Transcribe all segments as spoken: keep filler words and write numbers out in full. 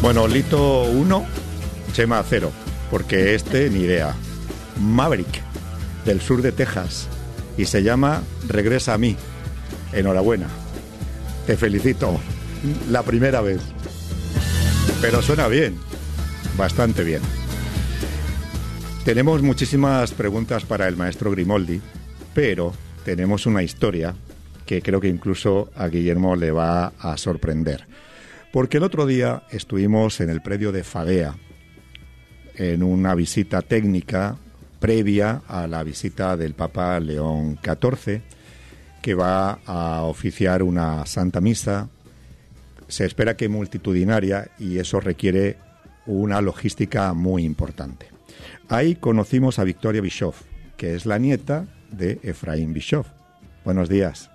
Bueno, Lito uno, Chema cero, porque este ni idea. Maverick, del sur de Texas, y se llama Regresa a mí. Enhorabuena, te felicito, la primera vez. Pero suena bien, bastante bien. Tenemos muchísimas preguntas para el maestro Grimoldi, pero tenemos una historia que creo que incluso a Guillermo le va a sorprender. Porque el otro día estuvimos en el predio de Fadea, en una visita técnica previa a la visita del Papa León catorce, que va a oficiar una Santa Misa. Se espera que multitudinaria, y eso requiere una logística muy importante. Ahí conocimos a Victoria Bischoff, que es la nieta de Efraín Bischoff. Buenos días.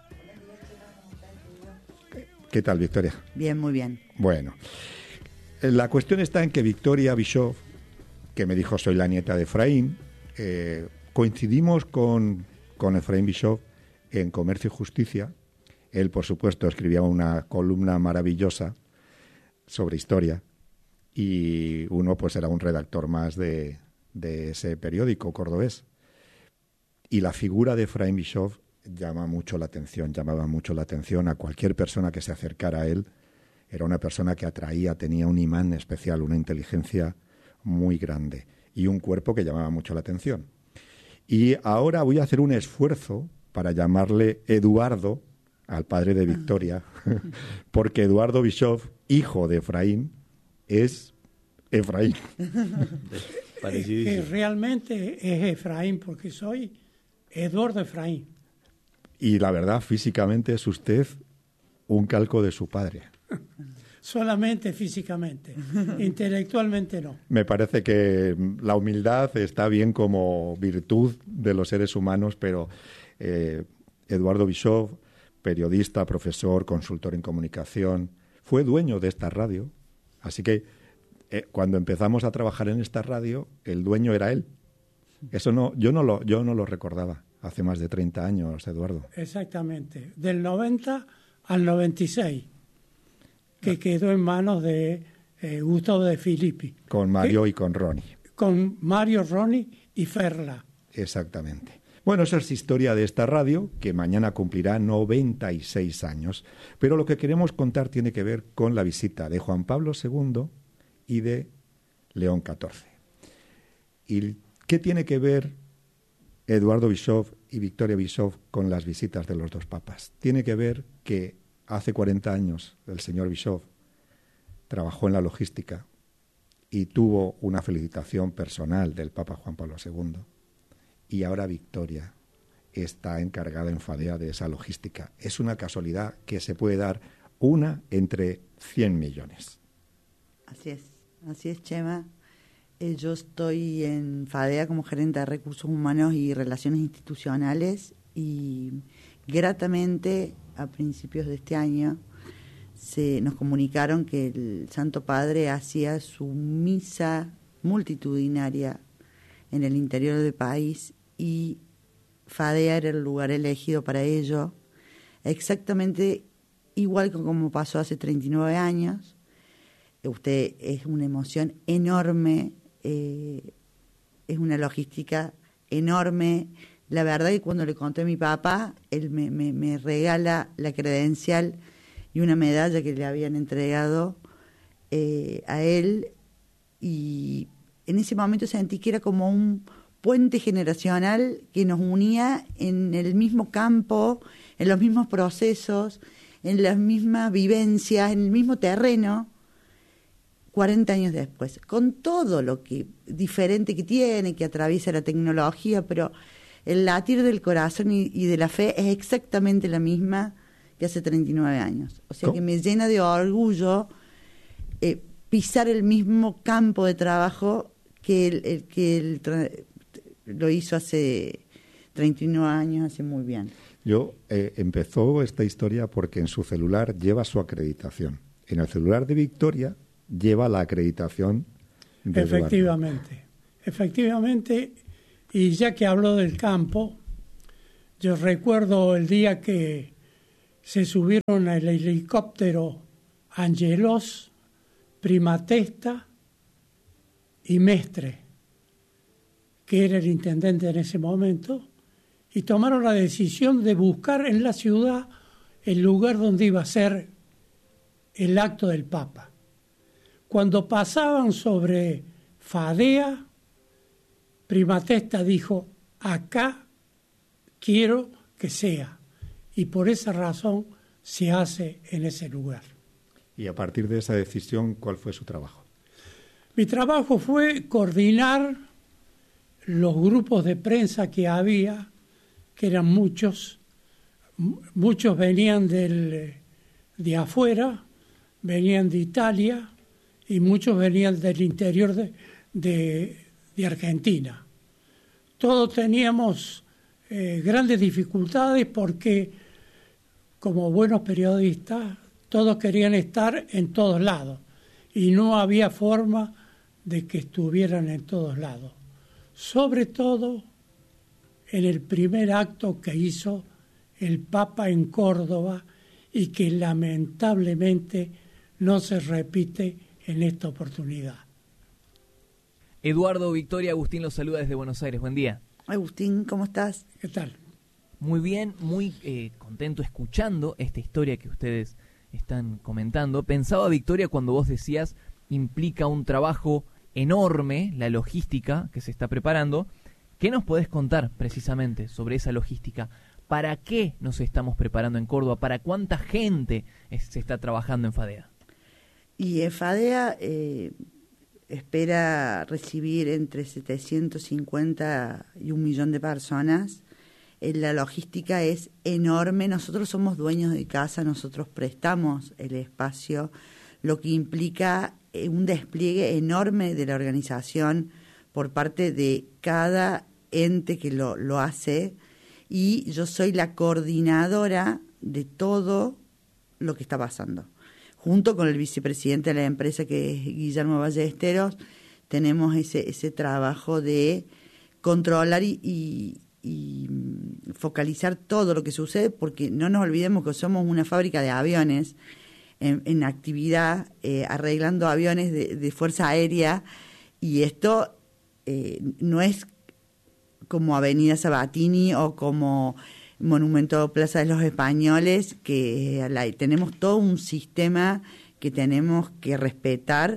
¿Qué tal, Victoria? Bien, muy bien. Bueno, la cuestión está en que Victoria Bischoff, que me dijo soy la nieta de Efraín, eh, coincidimos con, con Efraín Bischoff en Comercio y Justicia. Él, por supuesto, escribía una columna maravillosa sobre historia, y uno pues era un redactor más de, de ese periódico cordobés. Y la figura de Efraín Bischoff llama mucho la atención, llamaba mucho la atención a cualquier persona que se acercara a él. Era una persona que atraía, tenía un imán especial, una inteligencia muy grande y un cuerpo que llamaba mucho la atención. Y ahora voy a hacer un esfuerzo para llamarle Eduardo, al padre de Victoria, porque Eduardo Bischoff, hijo de Efraín, es Efraín. Que realmente es Efraín, porque soy Eduardo Efraín. Y la verdad, físicamente es usted un calco de su padre. Solamente físicamente, intelectualmente no. Me parece que la humildad está bien como virtud de los seres humanos, pero eh, Eduardo Bischoff, periodista, profesor, consultor en comunicación, fue dueño de esta radio. Así que eh, cuando empezamos a trabajar en esta radio, el dueño era él. Eso no, yo no lo, yo no lo recordaba. Hace más de treinta años, Eduardo. Exactamente, del noventa al noventa y seis, que quedó en manos de eh, Gustavo de Filippi. Con Mario que, y con Ronnie. Con Mario, Ronnie y Ferla. Exactamente. Bueno, esa es historia de esta radio, que mañana cumplirá noventa y seis años. Pero lo que queremos contar tiene que ver con la visita de Juan Pablo segundo y de León catorce. ¿Y qué tiene que ver Eduardo Bischoff y Victoria Bischoff con las visitas de los dos papas? Tiene que ver que hace cuarenta años el señor Bischoff trabajó en la logística y tuvo una felicitación personal del Papa Juan Pablo segundo, y ahora Victoria está encargada en Fadea de esa logística. Es una casualidad que se puede dar una entre cien millones. Así es, así es, Chema. Yo estoy en Fadea como gerente de Recursos Humanos y Relaciones Institucionales, y gratamente a principios de este año se nos comunicaron que el Santo Padre hacía su misa multitudinaria en el interior del país y Fadea era el lugar elegido para ello, exactamente igual que como pasó hace treinta y nueve años. Usted, es una emoción enorme. Eh, es una logística enorme. La verdad que cuando le conté a mi papá, él me, me, me regala la credencial y una medalla que le habían entregado eh, a él, y en ese momento sentí que era como un puente generacional que nos unía en el mismo campo, en los mismos procesos, en las mismas vivencias, en el mismo terreno. cuarenta años después, con todo lo que diferente que tiene, que atraviesa la tecnología, pero el latir del corazón y, y de la fe es exactamente la misma que hace treinta y nueve años. O sea, ¿cómo? Que me llena de orgullo eh, pisar el mismo campo de trabajo que el, el que el tra- lo hizo hace treinta y nueve años, hace muy bien. Yo eh, empezó esta historia porque en su celular lleva su acreditación. En el celular de Victoria lleva la acreditación de Efectivamente, Eduardo. Efectivamente, y ya que habló del campo, yo recuerdo el día que se subieron al helicóptero Angelos Prima Testa y Mestre, que era el intendente en ese momento, y tomaron la decisión de buscar en la ciudad el lugar donde iba a ser el acto del Papa. Cuando pasaban sobre Fadea, Prima Testa dijo, acá quiero que sea, y por esa razón se hace en ese lugar. Y a partir de esa decisión, ¿cuál fue su trabajo? Mi trabajo fue coordinar los grupos de prensa que había, que eran muchos, muchos venían del, de afuera, venían de Italia y muchos venían del interior de, de, de Argentina. Todos teníamos eh, grandes dificultades porque, como buenos periodistas, todos querían estar en todos lados y no había forma de que estuvieran en todos lados. Sobre todo en el primer acto que hizo el Papa en Córdoba y que lamentablemente no se repite en esta oportunidad. Eduardo, Victoria, Agustín los saluda desde Buenos Aires. Buen día. Agustín, ¿cómo estás? ¿Qué tal? Muy bien, muy eh, contento escuchando esta historia que ustedes están comentando. Pensaba, Victoria, cuando vos decías implica un trabajo enorme, la logística que se está preparando. ¿Qué nos podés contar precisamente sobre esa logística? ¿Para qué nos estamos preparando en Córdoba? ¿Para cuánta gente es, se está trabajando en Fadea? Y en Fadea eh, espera recibir entre setecientos cincuenta y un millón de personas. Eh, la logística es enorme. Nosotros somos dueños de casa, nosotros prestamos el espacio, lo que implica eh, un despliegue enorme de la organización por parte de cada ente que lo, lo hace, y yo soy la coordinadora de todo lo que está pasando. Junto con el vicepresidente de la empresa, que es Guillermo Ballesteros, tenemos ese, ese trabajo de controlar y, y, y focalizar todo lo que sucede, porque no nos olvidemos que somos una fábrica de aviones en, en actividad, eh, arreglando aviones de, de Fuerza Aérea, y esto eh, no es como Avenida Sabatini o como Monumento Plaza de los Españoles, que la, tenemos todo un sistema que tenemos que respetar.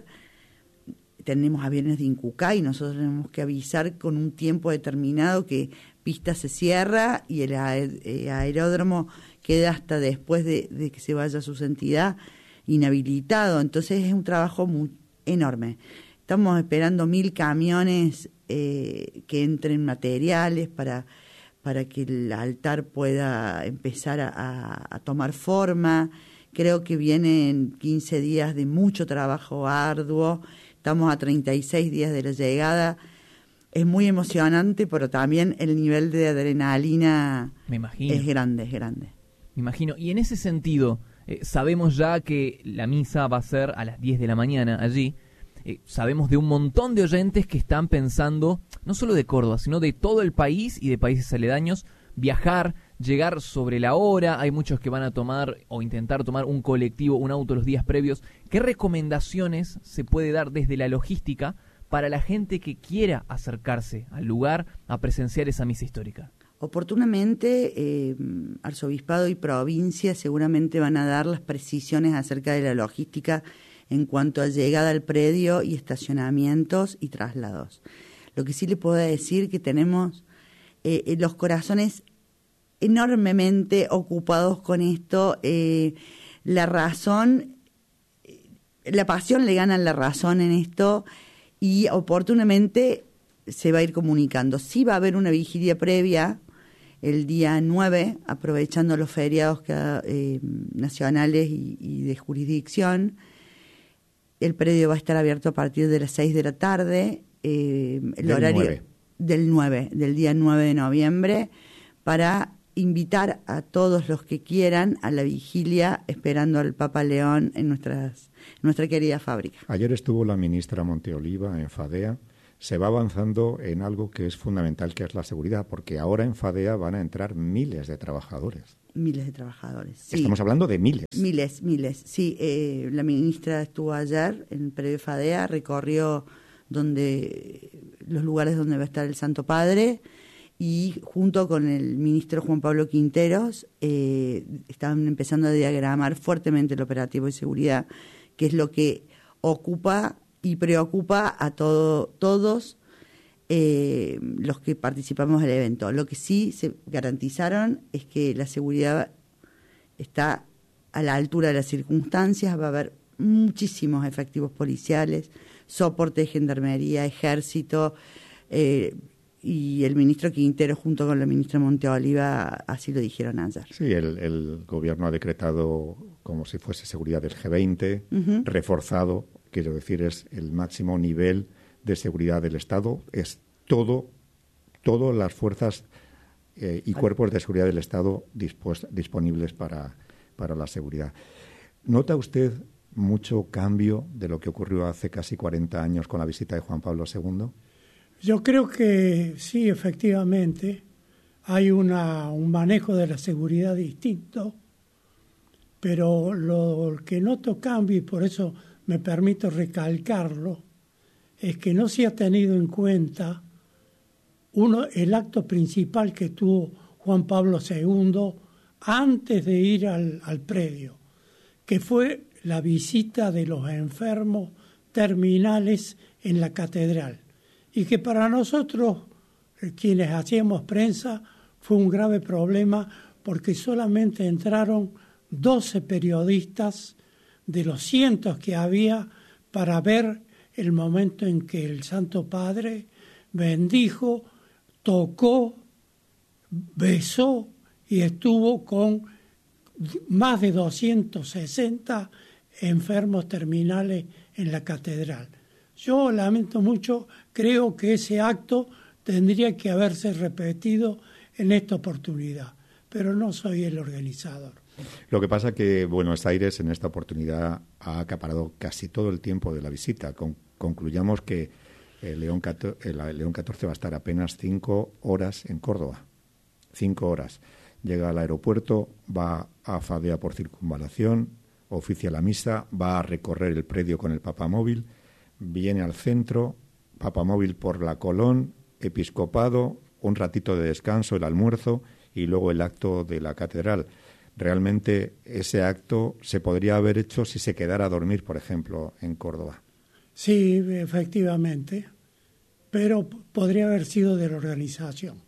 Tenemos aviones de Incucay y nosotros tenemos que avisar con un tiempo determinado que pista se cierra y el aeródromo queda hasta después de, de que se vaya a su entidad inhabilitado. Entonces es un trabajo muy enorme. Estamos esperando mil camiones eh, que entren materiales para, para que el altar pueda empezar a, a, a tomar forma. Creo que vienen quince días de mucho trabajo arduo. Estamos a treinta y seis días de la llegada. Es muy emocionante, pero también el nivel de adrenalina Me imagino. es grande, es grande. Me imagino. Y en ese sentido, eh, sabemos ya que la misa va a ser a las diez de la mañana allí. Eh, sabemos de un montón de oyentes que están pensando, no solo de Córdoba, sino de todo el país y de países aledaños, viajar, llegar sobre la hora. Hay muchos que van a tomar o intentar tomar un colectivo, un auto los días previos. ¿Qué recomendaciones se puede dar desde la logística para la gente que quiera acercarse al lugar a presenciar esa misa histórica? Oportunamente, eh, arzobispado y provincia seguramente van a dar las precisiones acerca de la logística en cuanto a llegada al predio y estacionamientos y traslados. Lo que sí le puedo decir que tenemos eh, los corazones enormemente ocupados con esto. Eh, la razón, la pasión le gana la razón en esto, y oportunamente se va a ir comunicando. Sí va a haber una vigilia previa el día nueve, aprovechando los feriados que, eh, nacionales y, y de jurisdicción. El predio va a estar abierto a partir de las seis de la tarde, eh, el del horario nueve. del nueve, del día nueve de noviembre, para invitar a todos los que quieran a la vigilia esperando al Papa León en nuestras, nuestra querida fábrica. Ayer estuvo la ministra Monteoliva en Fadea. se va avanzando en algo que es fundamental, que es la seguridad, porque ahora en FADEA van a entrar miles de trabajadores. Miles de trabajadores, sí. Estamos hablando de miles. Miles, miles, sí. Eh, la ministra estuvo ayer en el predio FADEA, recorrió donde los lugares donde va a estar el Santo Padre, y junto con el ministro Juan Pablo Quinteros eh, estaban empezando a diagramar fuertemente el operativo de seguridad, que es lo que ocupa y preocupa a todo, todos eh, los que participamos del evento. Lo que sí se garantizaron es que la seguridad está a la altura de las circunstancias, va a haber muchísimos efectivos policiales, soporte de gendarmería, ejército, eh, y el ministro Quintero junto con la ministra Monteoliva así lo dijeron ayer. Sí, el, el gobierno ha decretado como si fuese seguridad del G veinte, uh-huh. reforzado, quiero decir, es el máximo nivel de seguridad del Estado, es todo, todas las fuerzas eh, y cuerpos de seguridad del Estado dispuest, disponibles para, para la seguridad. ¿Nota usted mucho cambio de lo que ocurrió hace casi cuarenta años con la visita de Juan Pablo segundo? Yo creo que sí, efectivamente, hay una, un manejo de la seguridad distinto, pero lo que noto cambio, y por eso me permito recalcarlo, es que no se ha tenido en cuenta uno, el acto principal que tuvo Juan Pablo segundo antes de ir al, al predio, que fue la visita de los enfermos terminales en la catedral. Y que para nosotros, quienes hacíamos prensa, fue un grave problema porque solamente entraron doce periodistas de los cientos que había para ver el momento en que el Santo Padre bendijo, tocó, besó y estuvo con más de doscientos sesenta enfermos terminales en la catedral. Yo lamento mucho, creo que ese acto tendría que haberse repetido en esta oportunidad, pero no soy el organizador. Lo que pasa que Buenos Aires en esta oportunidad ha acaparado casi todo el tiempo de la visita. Con, concluyamos que el León, el León catorce va a estar apenas cinco horas en Córdoba. Cinco horas. Llega al aeropuerto, va a FADEA por circunvalación, oficia la misa, va a recorrer el predio con el papamóvil, viene al centro, papamóvil por la Colón, episcopado, un ratito de descanso, el almuerzo y luego el acto de la catedral. Realmente ese acto se podría haber hecho si se quedara a dormir, por ejemplo, en Córdoba. Sí, efectivamente, pero podría haber sido de la organización.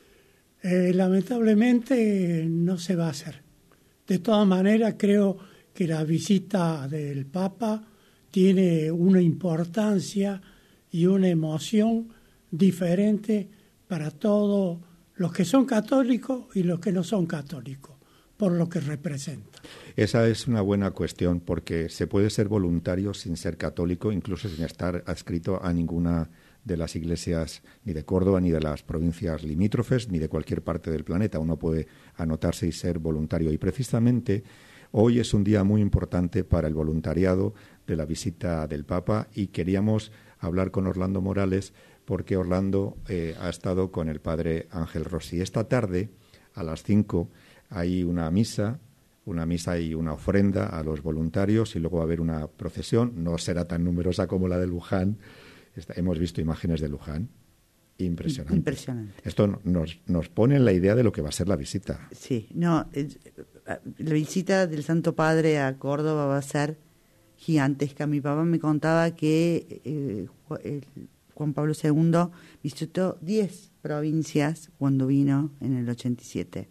Eh, lamentablemente no se va a hacer. De todas maneras, creo que la visita del Papa tiene una importancia y una emoción diferente para todos los que son católicos y los que no son católicos, por lo que representa. Esa es una buena cuestión, porque se puede ser voluntario sin ser católico, incluso sin estar adscrito a ninguna de las iglesias ni de Córdoba, ni de las provincias limítrofes, ni de cualquier parte del planeta. Uno puede anotarse y ser voluntario. Y precisamente hoy es un día muy importante para el voluntariado de la visita del Papa, y queríamos hablar con Orlando Morales porque Orlando eh, ha estado con el padre Ángel Rossi. Esta tarde, a las cinco, hay una misa, una misa y una ofrenda a los voluntarios, y luego va a haber una procesión. No será tan numerosa como la de Luján. Esta, hemos visto imágenes de Luján. Impresionante. Impresionante. Esto nos, nos pone en la idea de lo que va a ser la visita. Sí, no, la visita del Santo Padre a Córdoba va a ser gigantesca. Mi papá me contaba que eh, el Juan Pablo segundo visitó diez provincias cuando vino en el ochenta y siete.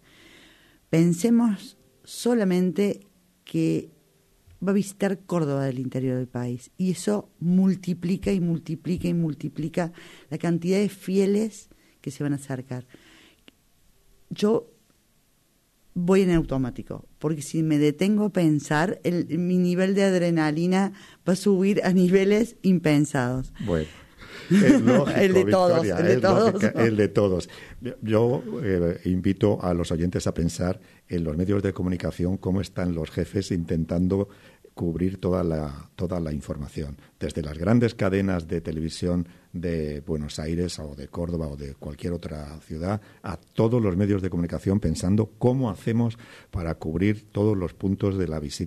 Pensemos solamente que va a visitar Córdoba del interior del país, y eso multiplica y multiplica y multiplica la cantidad de fieles que se van a acercar. Yo voy en automático, porque si me detengo a pensar, el, mi nivel de adrenalina va a subir a niveles impensados. Bueno, es lógico, el de todos, Victoria, el de es todos. lógica, el de todos. Yo eh, invito a los oyentes a pensar en los medios de comunicación cómo están los jefes intentando cubrir toda la, toda la información, desde las grandes cadenas de televisión de Buenos Aires o de Córdoba o de cualquier otra ciudad, a todos los medios de comunicación, pensando cómo hacemos para cubrir todos los puntos de la visita